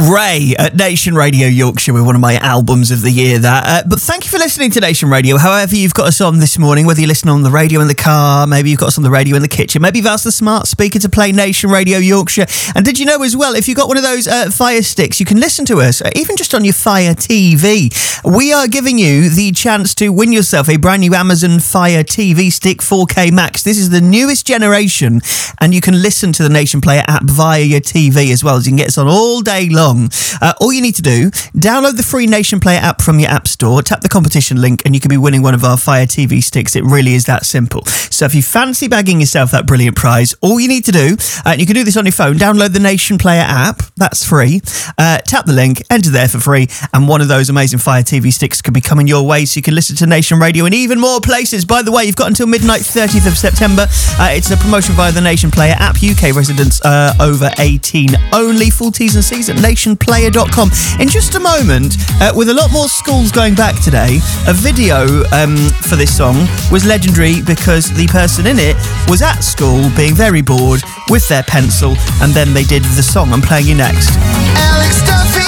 Ray at Nation Radio Yorkshire with one of my albums of the year, that. But thank you for listening to Nation Radio. However you've got us on this morning, whether you're listening on the radio in the car, maybe you've got us on the radio in the kitchen, maybe you've asked the smart speaker to play Nation Radio Yorkshire. And did you know as well, if you've got one of those Fire Sticks, you can listen to us, even just on your Fire TV. We are giving you the chance to win yourself a brand new Amazon Fire TV Stick 4K Max. This is the newest generation, and you can listen to the Nation Player app via your TV as well, as you can get us on all day long. All you need to do, download the free Nation Player app from your app store, tap the competition link, and you can be winning one of our Fire TV sticks. It really is that simple. So if you fancy bagging yourself that brilliant prize, all you need to do, you can do this on your phone, download the Nation Player app, that's free, tap the link, enter there for free, and one of those amazing Fire TV sticks can be coming your way, so you can listen to Nation Radio in even more places. By the way, you've got until midnight 30th of September. It's a promotion via the Nation Player app. UK residents over 18 only. Full T's and C's at nationplayer.com. In just a moment, with a lot more schools going back today, a video for this song was legendary because the person in it was at school being very bored with their pencil, and then they did the song. I'm playing you next. Alex Duffy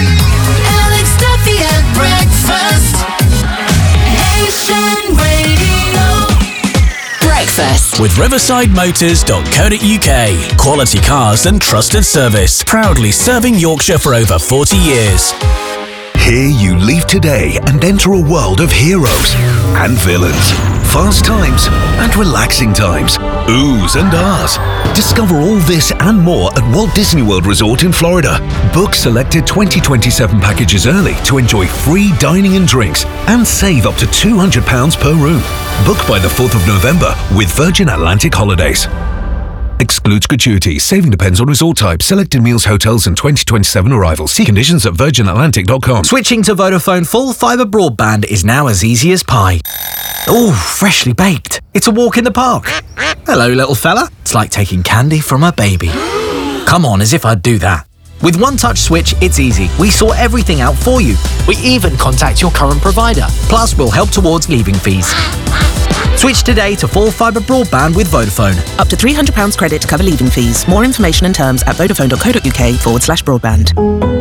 at breakfast. Nation Radio. Breakfast with riversidemotors.co.uk. Quality cars and trusted service. Proudly serving Yorkshire for over 40 years. Here you leave today and enter a world of heroes and villains, fast times and relaxing times, oohs and ahs. Discover all this and more at Walt Disney World Resort in Florida. Book selected 2027 packages early to enjoy free dining and drinks and save up to £200 per room. Book by the 4th of November with Virgin Atlantic Holidays. Excludes gratuities. Saving depends on resort type. Selected meals, hotels and 2027 arrivals. See conditions at virginatlantic.com. Switching to Vodafone full fibre broadband is now as easy as pie. Ooh, freshly baked. It's a walk in the park. Hello, little fella. It's like taking candy from a baby. Come on, as if I'd do that. With One Touch Switch, it's easy. We sort everything out for you. We even contact your current provider. Plus, we'll help towards leaving fees. Switch today to full fibre broadband with Vodafone. Up to £300 credit to cover leaving fees. More information and terms at vodafone.co.uk/broadband.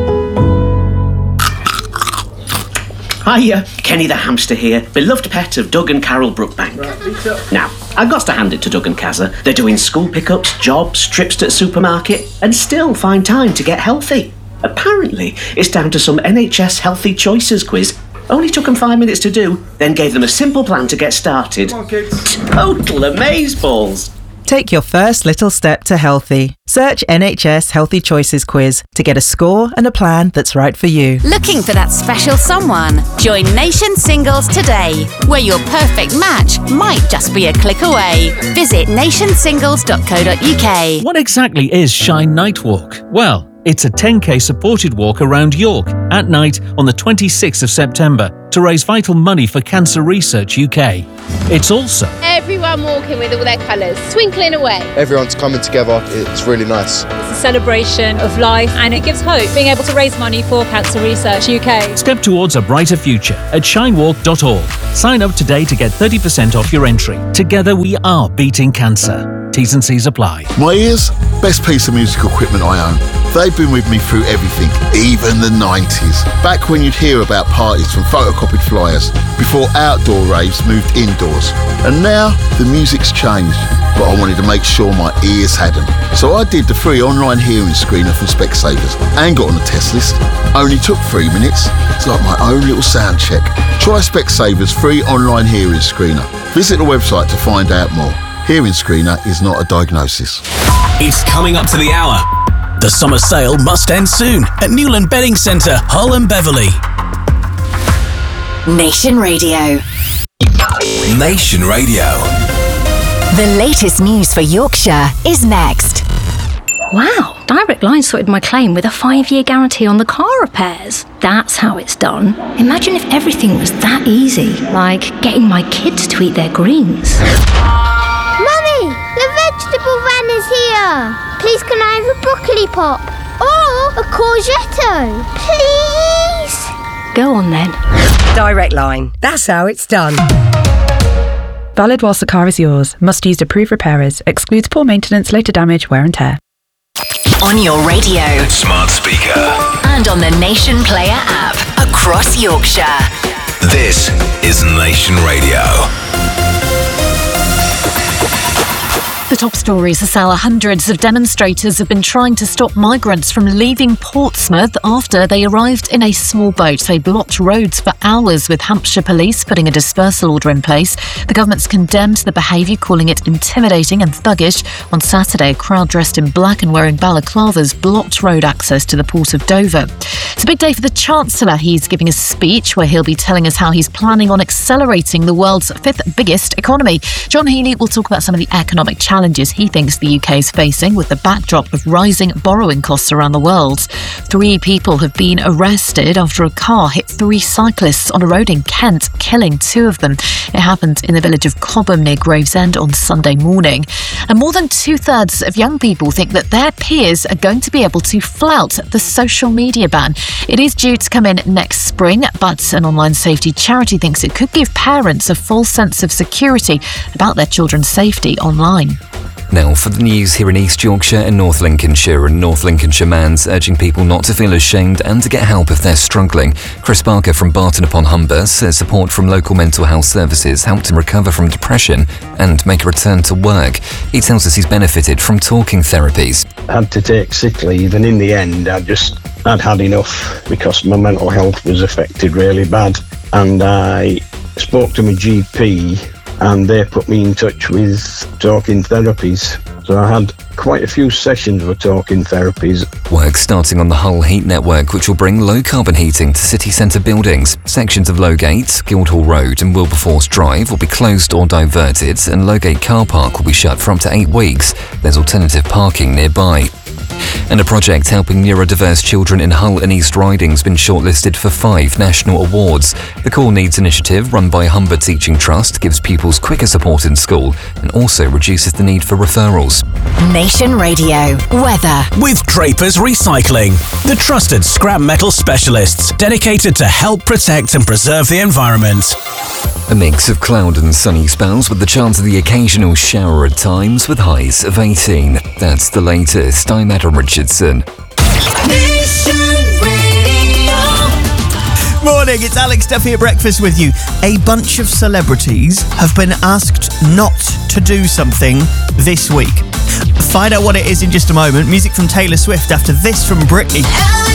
Hiya, Kenny the hamster here, beloved pet of Doug and Carol Brookbank. Now, I've got to hand it to Doug and Kazza. They're doing school pickups, jobs, trips to the supermarket, and still find time to get healthy. Apparently, it's down to some NHS Healthy Choices quiz. Only took them 5 minutes to do, then gave them a simple plan to get started. Come on, kids. Total amazeballs. Take your first little step to healthy. Search NHS Healthy Choices quiz to get a score and a plan that's right for you. Looking for that special someone? Join Nation Singles today, where your perfect match might just be a click away. Visit nationsingles.co.uk. What exactly is Shine Night Walk? Well, it's a 10k supported walk around York at night on the 26th of September to raise vital money for Cancer Research UK. It's also everyone walking with all their colours, twinkling away. Everyone's coming together, it's really nice. It's a celebration of life and it gives hope, being able to raise money for Cancer Research UK. Step towards a brighter future at shinewalk.org. Sign up today to get 30% off your entry. Together we are beating cancer. T's and C's apply. My ears, best piece of musical equipment I own. They've been with me through everything, even the 90s. Back when you'd hear about parties from photocopied flyers, before outdoor raves moved indoors. And now, the music's changed, but I wanted to make sure my ears hadn't. So I did the free online hearing screener from Specsavers and got on the test list. Only took 3 minutes. It's like my own little sound check. Try Specsavers free online hearing screener. Visit the website to find out more. Hearing screener is not a diagnosis. It's coming up to the hour. The summer sale must end soon at Newland Bedding Centre, Hull and Beverley. Nation Radio. Nation Radio. The latest news for Yorkshire is next. Wow, Direct Line sorted my claim with a 5-year guarantee on the car repairs. That's how it's done. Imagine if everything was that easy, like getting my kids to eat their greens. Mummy, the vegetable van is here. Please can I have a broccoli pop? Or a courgette? Please? Go on then. Direct Line. That's how it's done. Valid whilst the car is yours. Must use approved repairers. Excludes poor maintenance, later damage, wear and tear. On your radio. Smart speaker. and on the Nation Player app across Yorkshire. This is Nation Radio. The top stories this hour. Hundreds of demonstrators have been trying to stop migrants from leaving Portsmouth after they arrived in a small boat. They blocked roads for hours, with Hampshire Police putting a dispersal order in place. The government's condemned the behaviour, calling it intimidating and thuggish. On Saturday, a crowd dressed in black and wearing balaclavas blocked road access to the port of Dover. It's a big day for the Chancellor. He's giving a speech where he'll be telling us how he's planning on accelerating the world's fifth biggest economy. John Healey will talk about some of the economic challenges he thinks the UK is facing with the backdrop of rising borrowing costs around the world. 3 people have been arrested after a car hit 3 cyclists on a road in Kent, killing 2 of them. It happened in the village of Cobham near Gravesend on Sunday morning. And more than 2/3 of young people think that their peers are going to be able to flout the social media ban. It is due to come in next spring, but an online safety charity thinks it could give parents a false sense of security about their children's safety online. Now for the news here in East Yorkshire and North Lincolnshire. And North Lincolnshire man's urging people not to feel ashamed and to get help if they're struggling. Chris Barker from Barton upon Humber says support from local mental health services helped him recover from depression and make a return to work. He tells us he's benefited from talking therapies. I had to take sick leave, and in the end I'd had enough because my mental health was affected really bad, and I spoke to my GP and they put me in touch with talking therapies. So I had quite a few sessions with talking therapies. Work starting on the Hull Heat Network, which will bring low-carbon heating to city centre buildings. Sections of Lowgate, Guildhall Road and Wilberforce Drive will be closed or diverted, and Lowgate Car Park will be shut for up to 8 weeks. There's alternative parking nearby. And a project helping neurodiverse children in Hull and East Riding has been shortlisted for 5 national awards. The Core Needs Initiative, run by Humber Teaching Trust, gives pupils quicker support in school and also reduces the need for referrals. Nation Radio weather. With Draper's Recycling, the trusted scrap metal specialists dedicated to help protect and preserve the environment. A mix of cloud and sunny spells with the chance of the occasional shower at times, with highs of 18. That's the latest. I'm Adam Richardson. Morning, it's Alex Duffy at breakfast with you. A bunch of celebrities have been asked not to do something this week. Find out what it is in just a moment. Music from Taylor Swift after this from Britney.